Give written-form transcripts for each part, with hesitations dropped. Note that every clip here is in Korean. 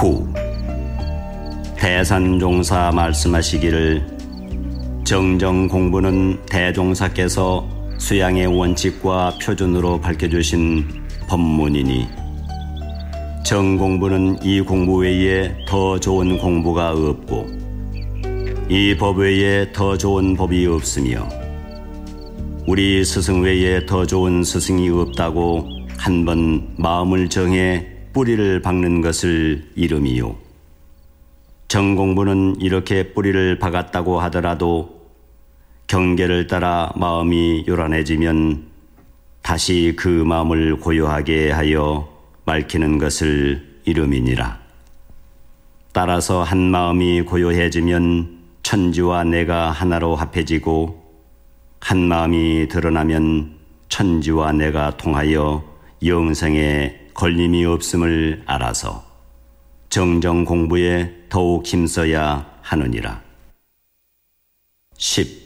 9. 대산종사 말씀하시기를 정정 공부는 대종사께서 수양의 원칙과 표준으로 밝혀주신 법문이니 정공부는 이 공부 외에 더 좋은 공부가 없고 이 법 외에 더 좋은 법이 없으며 우리 스승 외에 더 좋은 스승이 없다고 한 번 마음을 정해 뿌리를 박는 것을 이름이요. 정공부는 이렇게 뿌리를 박았다고 하더라도 경계를 따라 마음이 요란해지면 다시 그 마음을 고요하게 하여 맑히는 것을 이름이니라. 따라서 한 마음이 고요해지면 천지와 내가 하나로 합해지고 한 마음이 드러나면 천지와 내가 통하여 영생에 걸림이 없음을 알아서 정정 공부에 더욱 힘써야 하느니라. 10.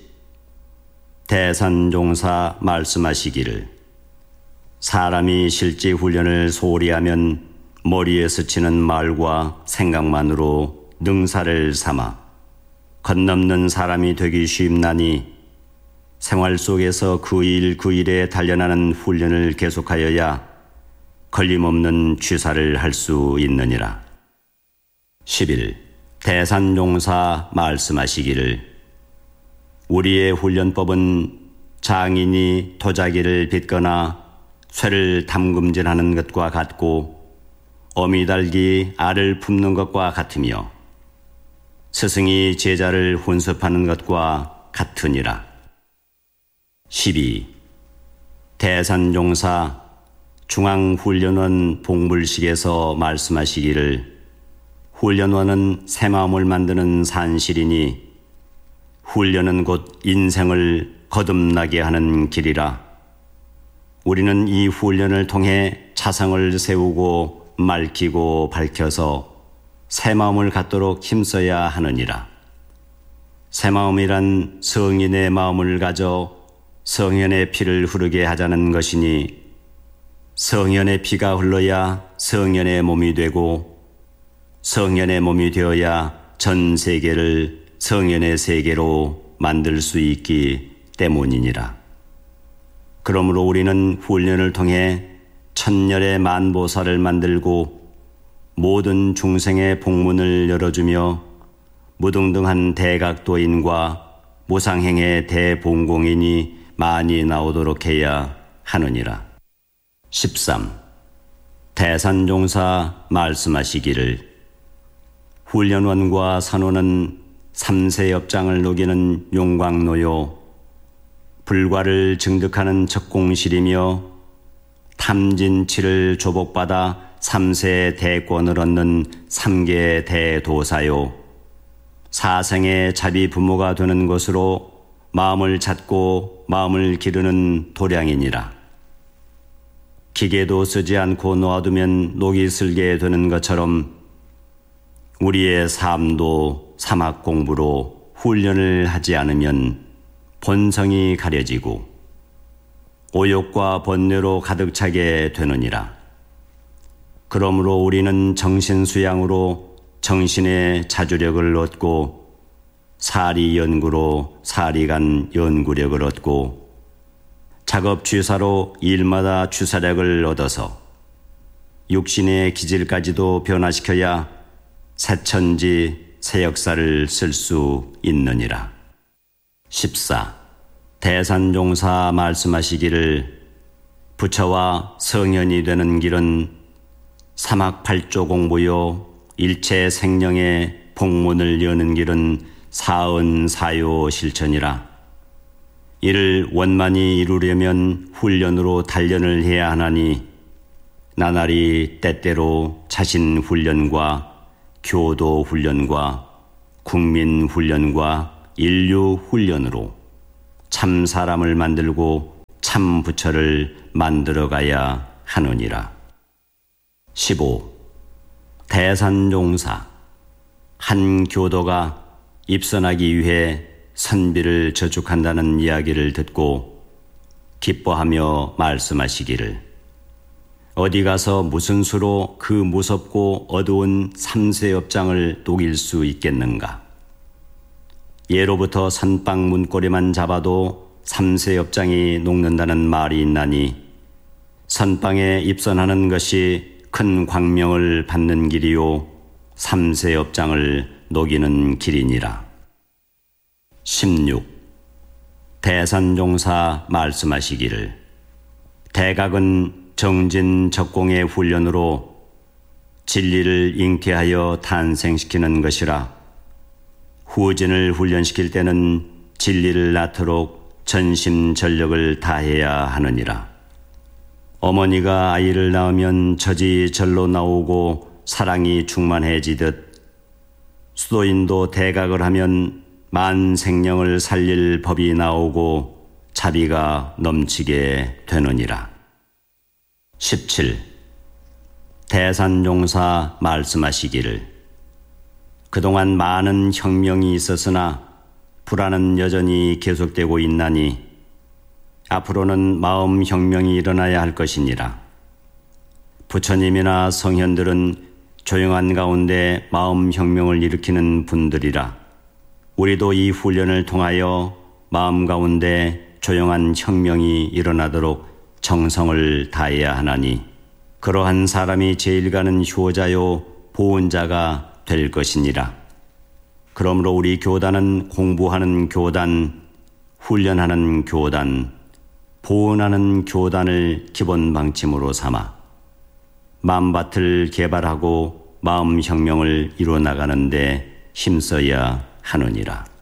대산종사 말씀하시기를 사람이 실제 훈련을 소홀히 하면 머리에 스치는 말과 생각만으로 능사를 삼아 건넘는 사람이 되기 쉽나니 생활 속에서 그 일에 단련하는 훈련을 계속하여야 걸림없는 취사를 할 수 있느니라. 11. 대산종사 말씀하시기를 우리의 훈련법은 장인이 도자기를 빚거나 쇠를 담금질하는 것과 같고 어미달기 알을 품는 것과 같으며 스승이 제자를 훈습하는 것과 같으니라. 12. 대산종사 중앙훈련원 봉불식에서 말씀하시기를 훈련원은 새 마음을 만드는 산실이니 훈련은 곧 인생을 거듭나게 하는 길이라. 우리는 이 훈련을 통해 자성을 세우고 맑히고 밝혀서 새 마음을 갖도록 힘써야 하느니라. 새 마음이란 성인의 마음을 가져 성현의 피를 흐르게 하자는 것이니 성현의 피가 흘러야 성현의 몸이 되고 성현의 몸이 되어야 전 세계를 성현의 세계로 만들 수 있기 때문이니라. 그러므로 우리는 훈련을 통해 천열의 만보살을 만들고 모든 중생의 복문을 열어주며 무등등한 대각도인과 무상행의 대봉공인이 많이 나오도록 해야 하느니라. 13. 대산종사 말씀하시기를 훈련원과 산원은 삼세엽장을 녹이는 용광로요 불과를 증득하는 적공실이며 탐진치를 조복받아 삼세 대권을 얻는 삼계 대도사요 사생의 자비 부모가 되는 것으로 마음을 찾고 마음을 기르는 도량이니라. 기계도 쓰지 않고 놓아두면 녹이 슬게 되는 것처럼 우리의 삶도 사막 공부로 훈련을 하지 않으면 본성이 가려지고 오욕과 번뇌로 가득 차게 되느니라. 그러므로 우리는 정신수양으로 정신의 자주력을 얻고 사리연구로 사리간 연구력을 얻고 작업취사로 일마다 취사력을 얻어서 육신의 기질까지도 변화시켜야 새천지 새 역사를 쓸 수 있느니라. 14. 대산종사 말씀하시기를 부처와 성현이 되는 길은 사막팔조 공부요 일체 생령의 복문을 여는 길은 사은사요 실천이라. 이를 원만히 이루려면 훈련으로 단련을 해야 하나니 나날이 때때로 자신 훈련과 교도 훈련과 국민 훈련과 인류 훈련으로 참 사람을 만들고 참 부처를 만들어가야 하느니라. 15. 대산종사 한 교도가 입선하기 위해 선비를 저축한다는 이야기를 듣고 기뻐하며 말씀하시기를 어디 가서 무슨 수로 그 무섭고 어두운 삼세엽장을 녹일 수 있겠는가? 예로부터 선빵 문고리만 잡아도 삼세엽장이 녹는다는 말이 있나니 선빵에 입선하는 것이 큰 광명을 받는 길이요 삼세엽장을 녹이는 길이니라. 16. 대산종사 말씀하시기를 대각은 정진적공의 훈련으로 진리를 잉태하여 탄생시키는 것이라. 후진을 훈련시킬 때는 진리를 낳도록 전심전력을 다해야 하느니라. 어머니가 아이를 낳으면 저지절로 나오고 사랑이 충만해지듯 수도인도 대각을 하면 만생령을 살릴 법이 나오고 자비가 넘치게 되느니라. 17. 대산종사 말씀하시기를 그동안 많은 혁명이 있었으나 불안은 여전히 계속되고 있나니 앞으로는 마음 혁명이 일어나야 할 것이니라. 부처님이나 성현들은 조용한 가운데 마음 혁명을 일으키는 분들이라. 우리도 이 훈련을 통하여 마음 가운데 조용한 혁명이 일어나도록 정성을 다해야 하나니 그러한 사람이 제일 가는 효자요 보은자가 될 것이니라. 그러므로 우리 교단은 공부하는 교단, 훈련하는 교단, 보은하는 교단을 기본 방침으로 삼아 마음밭을 개발하고 마음 혁명을 이루어 나가는 데 힘써야 하느니라.